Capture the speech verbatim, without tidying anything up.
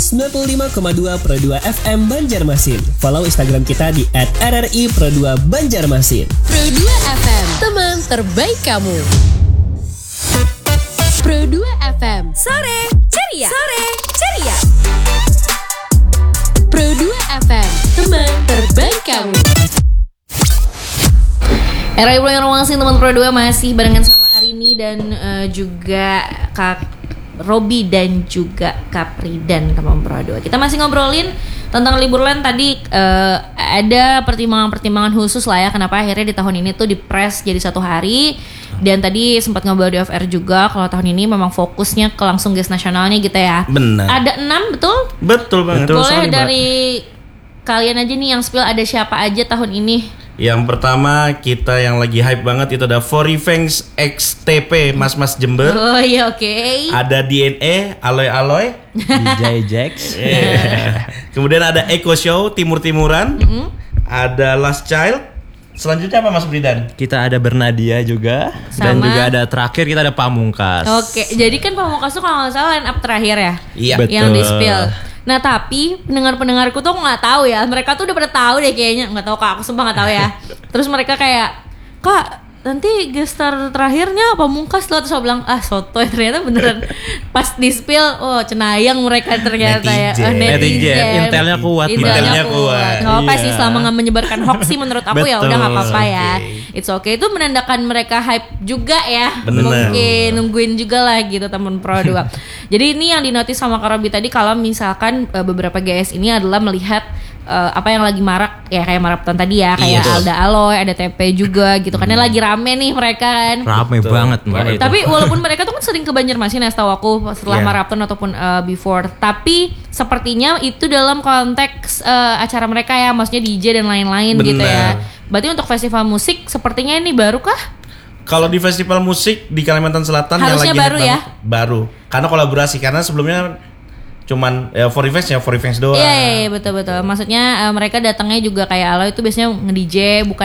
sembilan puluh lima koma dua Pro dua F M Banjarmasin. Follow Instagram kita di et r r i pro dua Banjarmasin. Pro dua F M, teman terbaik kamu. Pro dua F M, sore ceria. Sore ceria. Pro dua F M, teman terbaik kamu. Era Ibu yang Ruang Sing teman Pro dua masih barengan sama Arini dan uh, juga Kak Robi dan juga Kapri dan teman Pro dua. Kita masih ngobrolin tentang Liburland tadi, uh, ada pertimbangan-pertimbangan khusus lah ya kenapa akhirnya di tahun ini tuh di-press jadi satu hari. Dan tadi sempat ngobrol di off air juga kalau tahun ini memang fokusnya ke langsung guest nasionalnya gitu ya. Benar. Ada enam, betul? Betul banget. Boleh Sorry, dari Mbak. Kalian aja nih yang spill ada siapa aja tahun ini? Yang pertama kita yang lagi hype banget itu ada Forifangs X T P Mas-Mas Jember. Oh iya, oke. Okay. Ada D N E Aloy Aloy. D J Jax. Yeah. Kemudian ada Eco Show Timur Timuran. Mm-hmm. Ada Last Child. Selanjutnya apa Mas Bridan? Kita ada Bernadia juga. Sama. Dan juga ada terakhir kita ada Pamungkas. Oke, okay. Jadi kan Pamungkas tuh kalau nggak salah line up terakhir ya. Iya. Betul. Yang di spill. Nah tapi pendengar-pendengarku tuh nggak tahu ya, mereka tuh udah pada tahu deh kayaknya, nggak tahu Kak, aku sumpah nggak tahu ya. Terus mereka kayak, Kak nanti guest star terakhirnya Pamungkas loh. Terus aku bilang, ah sotoy, ternyata beneran pas di spill, oh cenayang mereka ternyata ya. Netizen. Oh, Netizen. Intelnya kuat. Intelnya kuat. Nggak apa-apa Iya. sih selama nggak menyebarkan hoax sih menurut aku ya udah nggak apa-apa Betul, ya. okay. It's okay, itu menandakan mereka hype juga ya. Bener. Mungkin nungguin juga lah gitu temen Pro dua. Jadi ini yang dinotis sama Kak Robi tadi, kalau misalkan uh, beberapa G S ini adalah melihat uh, apa yang lagi marak ya, kayak Maraptan tadi ya, kayak Iya, Alda Aloy, ada T P juga gitu. Karena lagi rame nih mereka kan. Rame Betul. banget Mbak itu. Tapi walaupun mereka tuh kan sering ke Banjarmasin ya setahu aku setelah Yeah. Maraptan ataupun uh, before. Tapi sepertinya itu dalam konteks uh, acara mereka ya, maksudnya D J dan lain-lain Bener. gitu ya. Berarti untuk festival musik sepertinya ini baru kah? Kalau di festival musik di Kalimantan Selatan Harusnya yang lagi baru hype ya? banget, baru. Karena kolaborasi, karena sebelumnya cuman ya Forifangs ya Forifangs doang. Iya, iya, iya betul-betul. Maksudnya uh, mereka datangnya juga kayak Aloy itu biasanya nge-D J bukan